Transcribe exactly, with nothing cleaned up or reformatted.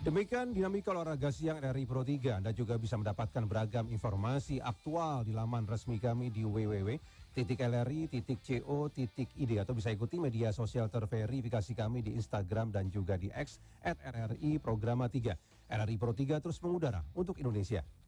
Demikian dinamika olahraga siang R R I Pro tiga. Anda juga bisa mendapatkan beragam informasi aktual di laman resmi kami di w w w titik l r i titik co titik i d atau bisa ikuti media sosial terverifikasi kami di Instagram dan juga di X at R R I Programa tiga. R R I Pro tiga terus mengudara untuk Indonesia.